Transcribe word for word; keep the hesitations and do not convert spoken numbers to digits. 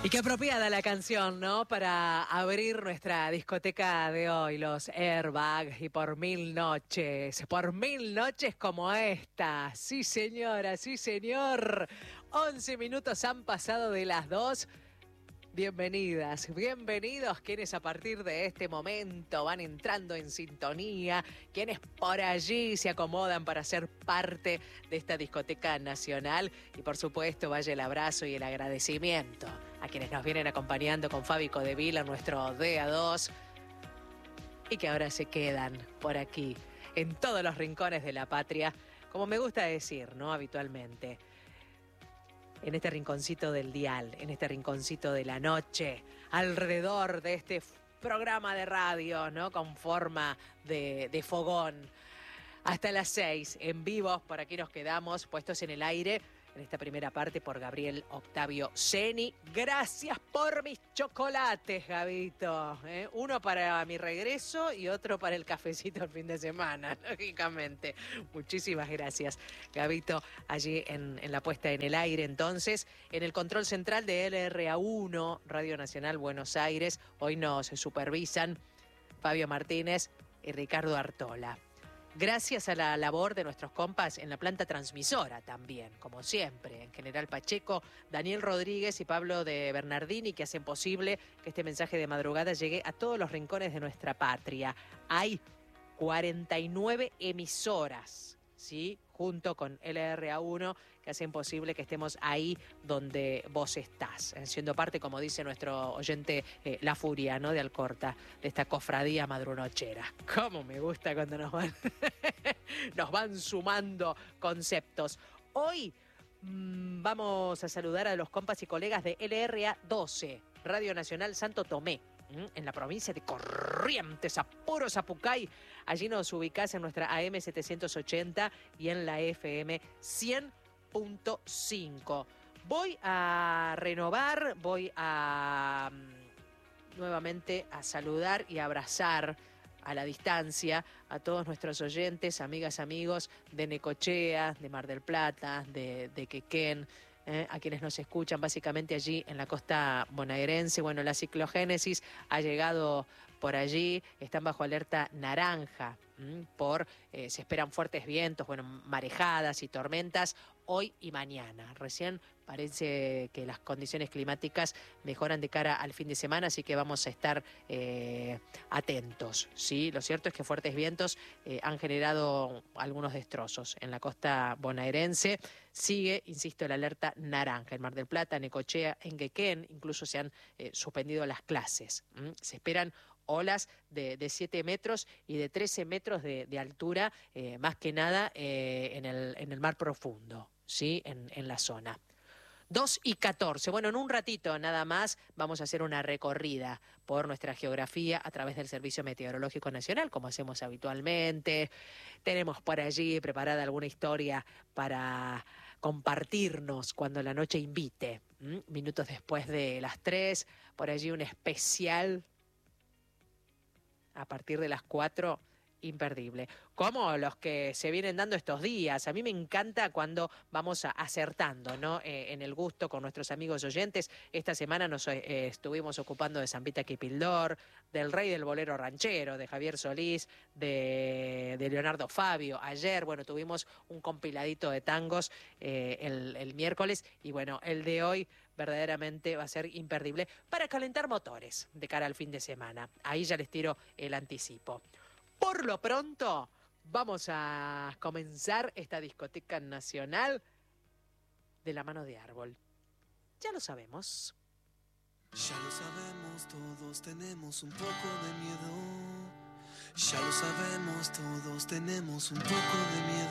Y qué apropiada la canción, ¿no? Para abrir nuestra discoteca de hoy, los Airbags, y por mil noches, por mil noches como esta. Sí, señora, sí, señor. once minutos han pasado de las dos. Bienvenidas, bienvenidos quienes a partir de este momento van entrando en sintonía, quienes por allí se acomodan para ser parte de esta discoteca nacional y por supuesto vaya el abrazo y el agradecimiento a quienes nos vienen acompañando con Fabi Codevila, nuestro D A dos, y que ahora se quedan por aquí, en todos los rincones de la patria, como me gusta decir, ¿no? Habitualmente. En este rinconcito del dial, en este rinconcito de la noche, alrededor de este programa de radio, ¿no? Con forma de, de fogón. Hasta las seis, en vivo, por aquí nos quedamos, puestos en el aire, en esta primera parte por Gabriel Octavio Ceni. Gracias por mis chocolates, Gabito. ¿eh? Uno para mi regreso y otro para el cafecito el fin de semana, lógicamente. Muchísimas gracias, Gabito, allí en, en la puesta en el aire. Entonces, en el control central de L R A uno, Radio Nacional Buenos Aires, hoy nos supervisan Fabio Martínez y Ricardo Artola. Gracias a la labor de nuestros compas en la planta transmisora también, como siempre, en General Pacheco, Daniel Rodríguez y Pablo de Bernardini, que hacen posible que este mensaje de madrugada llegue a todos los rincones de nuestra patria. Hay cuarenta y nueve emisoras, ¿sí?, junto con L R A uno, que hacen posible que estemos ahí donde vos estás, eh, siendo parte, como dice nuestro oyente eh, La Furia, ¿no?, de Alcorta, de esta cofradía madrunochera. Cómo me gusta cuando nos van, nos van sumando conceptos. Hoy mmm, vamos a saludar a los compas y colegas de L R A doce, Radio Nacional Santo Tomé, en la provincia de Corrientes, Apuro Zapucay. Allí nos ubicás en nuestra A M setecientos ochenta y en la F M cien punto cinco. Voy a renovar, voy a um, nuevamente a saludar y abrazar a la distancia a todos nuestros oyentes, amigas, amigos de Necochea, de Mar del Plata, de, de Quequén, Eh, a quienes nos escuchan básicamente allí en la costa bonaerense. Bueno, la ciclogénesis ha llegado por allí, están bajo alerta naranja, ¿m? por eh, se esperan fuertes vientos, bueno, marejadas y tormentas hoy y mañana. Recién parece que las condiciones climáticas mejoran de cara al fin de semana, así que vamos a estar eh, atentos, ¿sí? Lo cierto es que fuertes vientos eh, han generado algunos destrozos en la costa bonaerense. Sigue, insisto, la alerta naranja en Mar del Plata, en Necochea, en Quequén, incluso se han eh, suspendido las clases. ¿Mm? Se esperan olas de, de siete metros y de trece metros de, de altura, eh, más que nada eh, en, el, en el mar profundo, ¿sí? En, en la zona. dos y catorce. Bueno, en un ratito nada más vamos a hacer una recorrida por nuestra geografía a través del Servicio Meteorológico Nacional, como hacemos habitualmente. Tenemos por allí preparada alguna historia para compartirnos cuando la noche invite. ¿Mm? Minutos después de las tres, por allí un especial a partir de las cuatro, imperdible. Como los que se vienen dando estos días. A mí me encanta cuando vamos a, acertando, ¿no? Eh, en el gusto con nuestros amigos oyentes. Esta semana nos eh, estuvimos ocupando de Zampita Quipildor, del Rey del Bolero Ranchero, de Javier Solís, de, de Leonardo Fabio. Ayer, bueno, tuvimos un compiladito de tangos eh, el, el miércoles y bueno, el de hoy verdaderamente va a ser imperdible para calentar motores de cara al fin de semana. Ahí ya les tiro el anticipo. Por lo pronto, vamos a comenzar esta discoteca nacional de la mano de árbol. Ya lo sabemos. Ya lo sabemos, todos tenemos un poco de miedo. Ya lo sabemos, todos tenemos un poco de miedo.